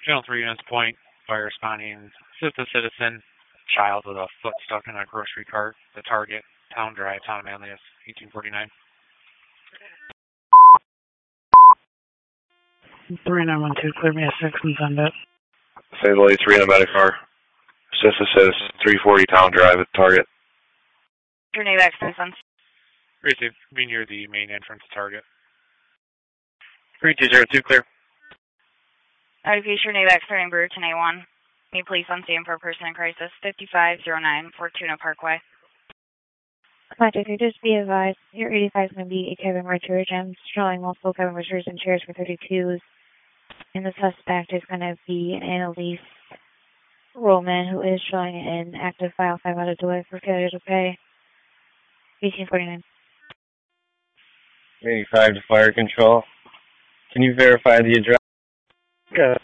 Channel 3 units point, fire responding, assist a citizen, child with a foot stuck in a grocery cart, the target, Town Drive, Town of Manlius, 1849. 3912, clear me a 6 and send it. Fayetteville 3 in a medic car. Assist a citizen, 340 Town Drive at target. Your name, extension. Receive, be near the main entrance target. 3202, clear. Notification, your name, expiring Brewerton A1. Need police on scene for a person in crisis, 5509 Fortuna Parkway. Contact, just be advised, your 85 is going to be a cabin return gym, showing multiple cabin returns and chairs for 32s. And the suspect is going to be an Annalise Roman, who is showing an active file 5 out of delay for failure to pay. 1849. 85 to fire control. Can you verify the address? Good.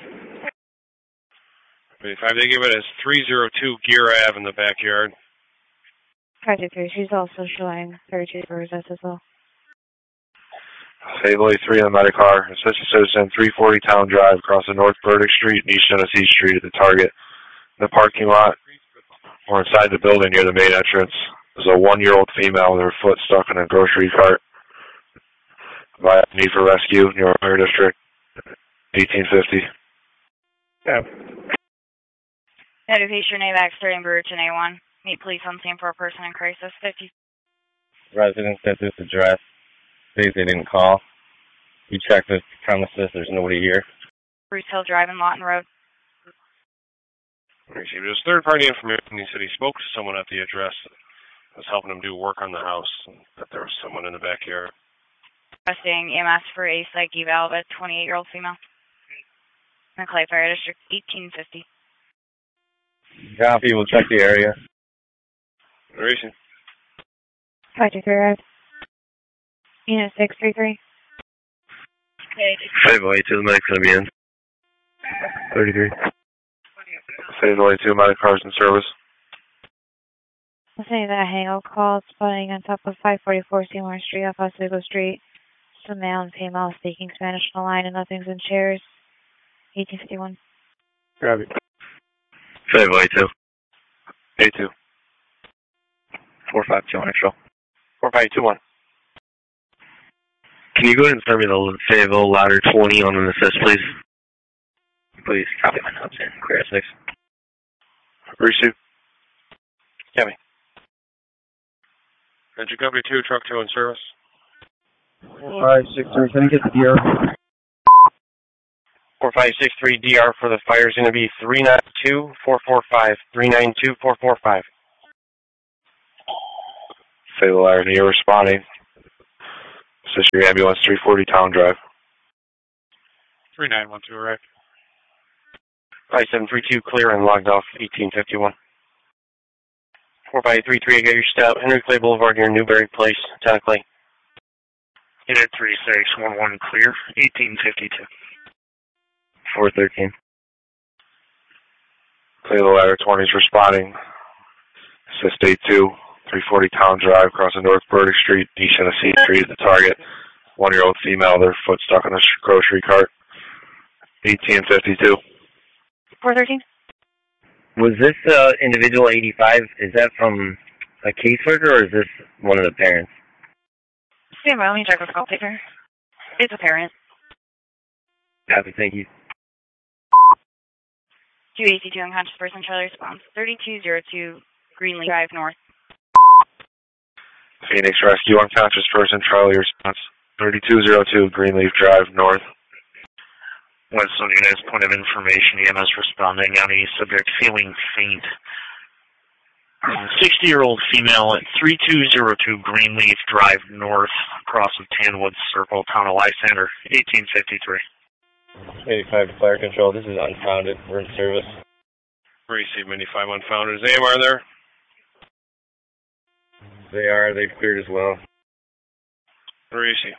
85, they give it as 302 Gear Ave in the backyard. Project 3, she's also showing 32 for resist as well. Fayetteville 3 in the medic car. Assist a citizen, 340 Town Drive, across the North Burdick Street and East Genesee Street at the target. In the parking lot or inside the building near the main entrance, there's a 1-year-old female with her foot stuck in a grocery cart. Via need for rescue, New York Fire District, 1850. Yeah. Notification, your name, expiring Brewerton A1. Need police on scene for a person in crisis, 50. Residents at this address say they didn't call. We checked the premises, there's nobody here. Bruce Hill Drive and Lawton Road. Received his third-party information. He said he spoke to someone at the address that was helping him do work on the house, and that there was someone in the backyard. Requesting EMS for a psych eval of a 28-year-old female. McClay Fire District, 1850. Copy, we'll check the area. Racing. Project 3 arrived. Unit 633. Fayetteville 2, the medic's going to be in. 33. Fayetteville 2, medic cars in service. Listening to that hangout call, spotting on top of 544 Seymour Street off Oswego Street. Some male and female speaking Spanish on the line and nothing's in chairs. 1851. Grab it. Fayetteville 2. A2. 452 on control. 4521. Can you go ahead and start me the Fayetteville ladder 20 on an assist, please? Please, copy my notes in. Clear at 6. Receive. Copy. Entry Company 2, Truck 2 in service. 4563, can I get the DR? 4563 DR for the fire is going to be 392-445. 392-445. Fayetteville Ladder, you're responding. Assist your ambulance, 340 Town Drive. 3912, right? 5732 clear and logged off, 1851. 4533, I got your stop. Henry Clay Boulevard near Newberry Place, Town of Clay. Unit 3611 clear, 1852. 413. Fayetteville Ladder 20 is responding. Assist 82, 340 Town Drive, across the North Burdick Street, East Genesee Street at the target. 1-year-old female, their foot stuck in a grocery cart. 1852. 413. Was this individual 85, is that from a caseworker or is this one of the parents? Stand by, let me check with call taker. It's a parent. Happy, thank you. 282 unconscious person, Charlie response. 3202 Greenleaf Drive North. Phoenix Rescue, unconscious person, Charlie response. 3202 Greenleaf Drive North. Westland Units, point of information, EMS responding on a subject feeling faint. 60-year-old female at 3202 Greenleaf Drive North, across of Tanwood Circle, Town of Lysander, 1853. 85 to fire control, this is unfounded, we're in service. Receive 85 unfounded, is AMR there? They are, they've cleared as well. Receive.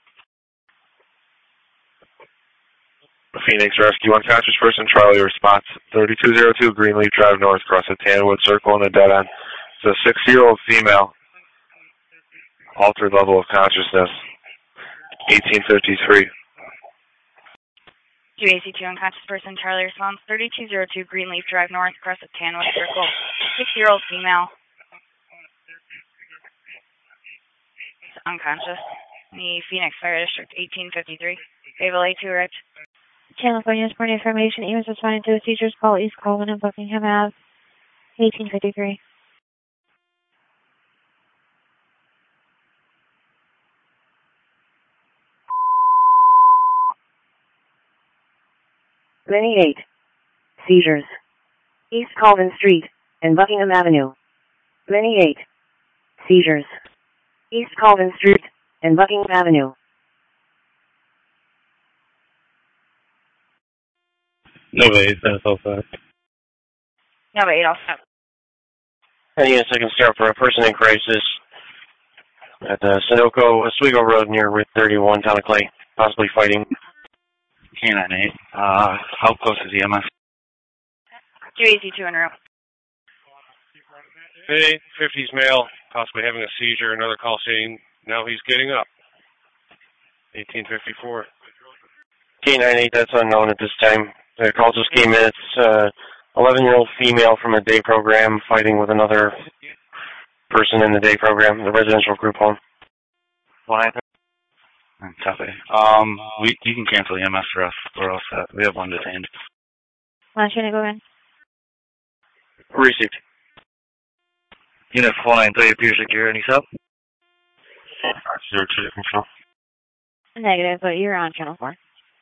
Phoenix Rescue, unconscious person, Charlie response. 3202 Greenleaf Drive North, across the Tanwood Circle in the dead end. It's a 6-year-old female. Altered level of consciousness. 1853. QAC2 unconscious person, Charlie responds 3202 Greenleaf Drive North, across the Tanwood Circle. 6-year-old female. It's unconscious. The Phoenix Fire District, 1853. Able A2 arrived. Channel 4 News, more information. EMS responding to a seizures call, East Colvin and Buckingham Ave, 1853. Lenny 8. Seizures. East Colvin Street and Buckingham Avenue. Lenny 8. Seizures. East Colvin Street and Buckingham Avenue. Nova 8, that's all set. Nova 8, all set. Any second start for a person in crisis at Sunoco, Oswego Road near Route 31, Town of Clay, possibly fighting. K-9-8. How close is EMS? QAC2 en route. Hey, 50s male, possibly having a seizure. Another call saying now he's getting up. 1854. K-9-8, that's unknown at this time. The call just came in. It's 11-year-old female from a day program fighting with another person in the day program, the residential group home. Copy. You can cancel the EMS for us. We're all set. We have one detained. Last unit, go in. Received. Unit 493 appears secure. Any sub? 02 control. Negative, but you're on channel 4.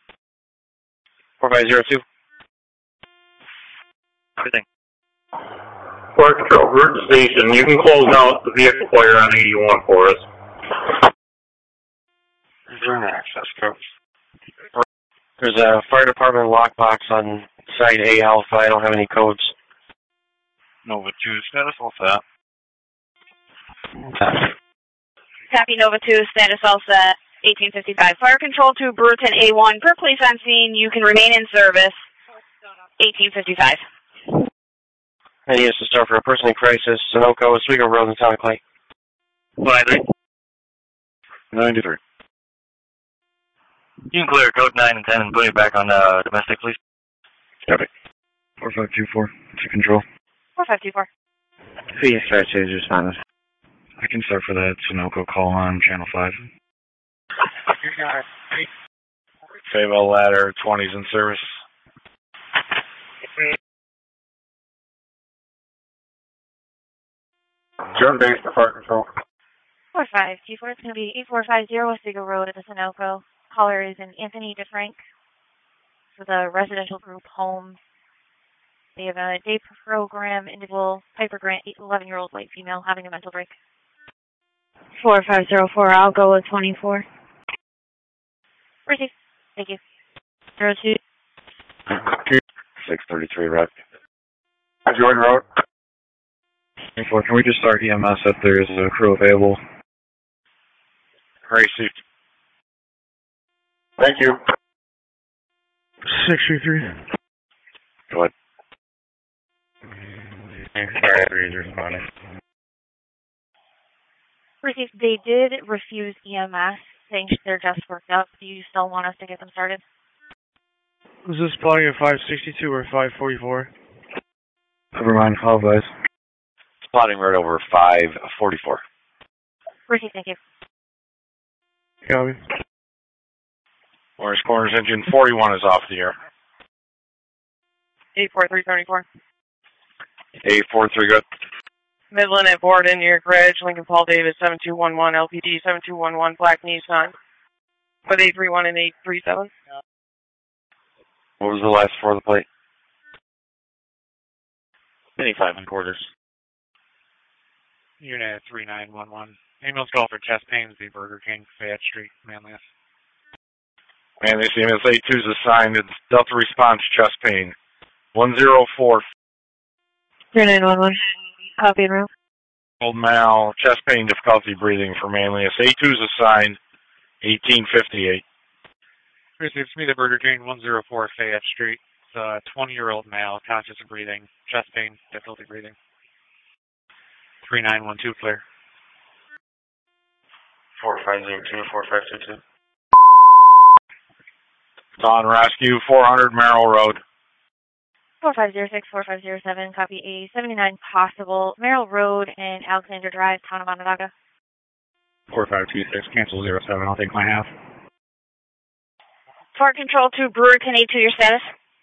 4502. Everything. Fire control, route station. You can close out the vehicle player on 81 for us. Return access codes. There's a fire department lockbox on site A Alpha. I don't have any codes. Nova 2 status, all set. Copy Nova 2, status all set. 1855. Fire control to Bruton A1. Per police on scene, you can remain in service. 1855. Any to start for a person in crisis, Sunoco, Oswego Road in Town of Clay. 193. 93. You can clear code 9 and 10 and put it back on domestic, please. Copy. 4524 to control. 4524. Phoenix Fire Chase responded. I can start for that Sunoco call on channel 5. Fable ladder, 20s in service. John base for fire control. 4524. It's going to be 8450 Oswego Road at the Sunoco. Caller is an Anthony DeFrank for the residential group home. They have a day program, individual Piper Grant, 11-year-old white female having a mental break. 4504. I'll go with 24. Receive. Thank you. 02. 633 rep. Jordan Road. 24. Can we just start EMS if there's a crew available? Received. Thank you. 633. Go ahead. Receive. They did refuse EMS, saying they're just worked up. Do you still want us to get them started? Is this spotting at 562 or 544? Never mind, apologize. Spotting right over 544. Receive. Thank you. Copy. Orange Corners engine 41 is off the air. 84334. 843, good. Midland at Borden, New York Ridge, Lincoln Paul Davis, 7211, LPD 7211, Black Nissan. With 831 and 837. What was the last four of the plate? 85 and quarters. Unit 3911. Ambulance call for chest pains, the Burger King, Fayette Street, Manlius. Manlius, EMS 82 is assigned. It's Delta response, chest pain. 104. 3911. Copy and room. Old Mal, chest pain, difficulty breathing for Manlius. 82 is assigned. 1858. Receives me the Burger King, 104 Fayette Street. It's a 20-year-old male, conscious of breathing, chest pain, difficulty breathing. 3912, clear. 4502, 4522. Taunton Rescue, 400 Merrill Road. 4506, 4507, copy a 79 possible, Merrill Road and Alexander Drive, Town of Onondaga. 4526, cancel 07, I'll take my half. Fire Control to Brewerton 82, your status?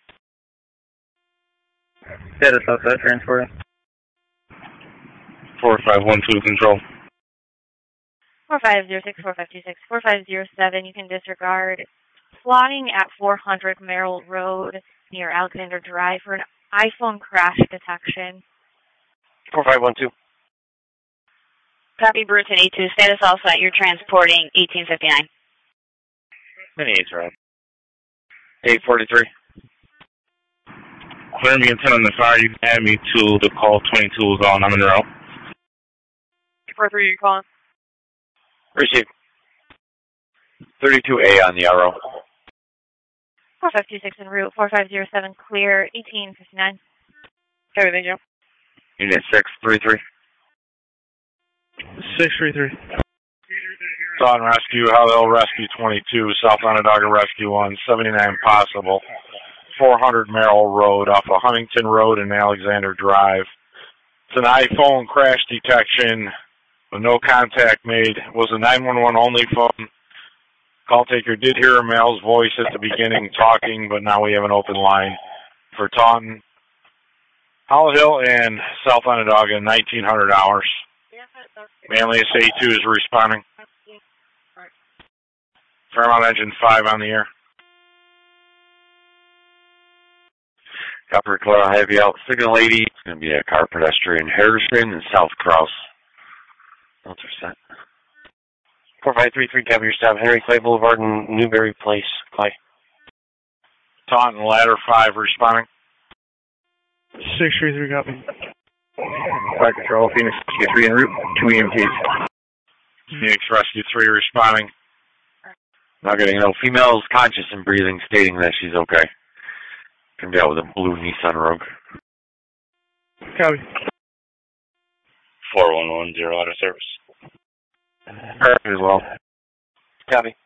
Status outside, transport. 4512 Control. 4506, 4526, 4507, you can disregard plotting at 400 Merrill Road near Alexander Drive for an iPhone crash detection. 4512. Copy, Brewerton 82, status all set, you're transporting 1859. Mini 8's right. 843. Clear me and 10 on the fire. You can add me to the call 22 is on. I'm in the route. 43, you calling? Receive. 32A on the arrow. 4526 en route, 4507 clear, 1859. Okay, thank you. Unit 633. 633. Taunton Rescue, Howell Rescue 22, South Onondaga Rescue 1, 79 possible, 400 Merrill Road off of Huntington Road and Alexander Drive. It's an iPhone crash detection with no contact made. It was a 911 only phone. Call taker did hear a male's voice at the beginning talking, but now we have an open line for Taunton, Hollow Hill, and South Onondaga, 1900 hours. Manlius A2 is responding. Fairmount Engine 5 on the air. Copper Clara, I have you out. Signal 80. It's going to be a car pedestrian Harrison and South Cross. Those are set. 4533, copy your stop. Henry Clay Boulevard and Newberry Place, Clay. Taunton Ladder 5 responding. 633, copy. Fire Control, Phoenix Rescue 3 en route, 2 EMTs. Phoenix Rescue 3 responding. Not getting no females conscious and breathing, stating that she's okay. Can be out with a blue Nissan Rogue. Copy. 4110 out of service. Perfect as well. Copy.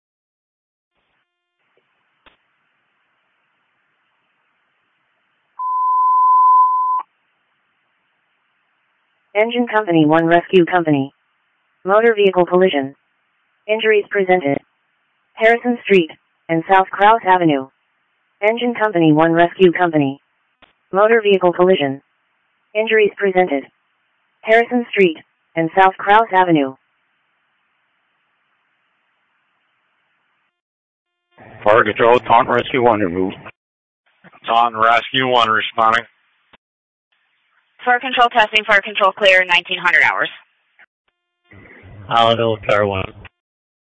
Engine Company 1 Rescue Company. Motor vehicle collision. Injuries presented. Harrison Street and South Crouse Avenue. Engine Company 1 Rescue Company. Motor vehicle collision. Injuries presented. Harrison Street and South Crouse Avenue. Fire Control, Taunton Rescue 1 en route. Taunton Rescue 1 responding. Fire Control testing, Fire Control clear, 1900 hours. Hollow Hill, Car 1.